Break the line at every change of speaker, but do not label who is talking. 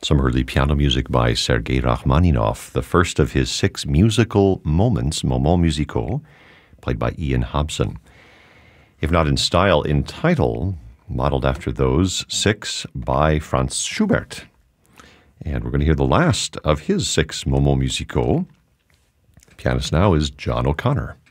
Some early piano music by Sergei Rachmaninoff, the first of his 6 musical moments, moments musicaux, played by Ian Hobson. If not in style, in title, modeled after those 6 by Franz Schubert. And we're going to hear the last of his 6 moments musicaux. The pianist now is John O'Connor.